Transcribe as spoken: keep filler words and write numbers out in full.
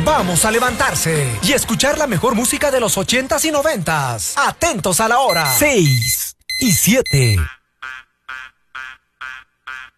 Vamos a levantarse y escuchar la mejor música de los ochentas y noventas. Atentos a la hora. Seis y siete.